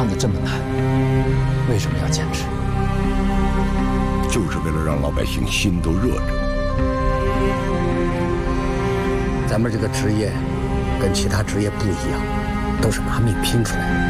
办的这么难，为什么要坚持？ 就是为了让老百姓心都热着。 咱们这个职业跟其他职业不一样，都是拿命拼出来的。